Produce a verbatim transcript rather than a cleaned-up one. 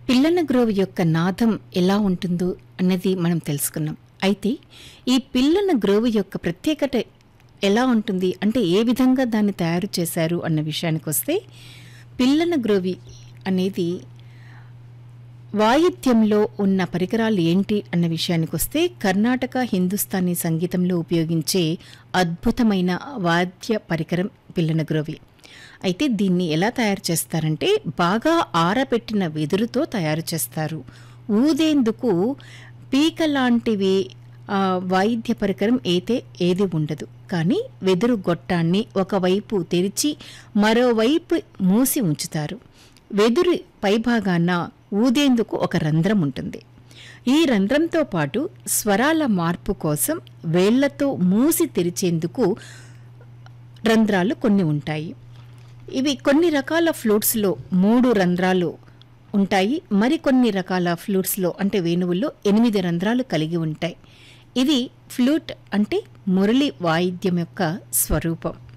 పిల్లన గ్రోవ్ యొక్క నాదం ఎలా ఉంటుందో అన్నది మనం తెలుసుకున్నాం. అయితే ఈ పిల్లన గ్రోవ్ యొక్క ప్రత్యేకత ఎలా ఉంటుంది అంటే ఏ విధంగా దాన్ని తయారు చేశారు అన్న విషయానికి వస్తే, పిల్లన గ్రోవి అనేది వాయిద్యంలో ఉన్న పరికరాలు ఏంటి అన్న విషయానికి వస్తే, కర్ణాటక హిందుస్థానీ సంగీతంలో ఉపయోగించే అద్భుతమైన వాద్య పరికరం పిల్లన గ్రోవి. అయితే దీన్ని ఎలా తయారు చేస్తారంటే, బాగా ఆరబెట్టిన వెదురుతో తయారు చేస్తారు. ఊదేందుకు పీక లాంటివి వాయిద్య పరికరం అయితే ఏది ఉండదు. కానీ వెదురు గొట్టాన్ని ఒకవైపు తెరిచి మరోవైపు మూసి ఉంచుతారు. వెదురు పైభాగాన ఊదేందుకు ఒక రంధ్రం ఉంటుంది. ఈ రంధ్రంతో పాటు స్వరాల మార్పు కోసం వేళ్లతో మూసి తెరిచేందుకు రంధ్రాలు కొన్ని ఉంటాయి. ఇవి కొన్ని రకాల ఫ్లూట్స్లో మూడు రంధ్రాలు ఉంటాయి. మరికొన్ని రకాల ఫ్లూట్స్లో అంటే వేణువుల్లో ఎనిమిది రంధ్రాలు కలిగి ఉంటాయి. ఇది ఫ్లూట్ అంటే మురళి వాయిద్యం యొక్క స్వరూపం.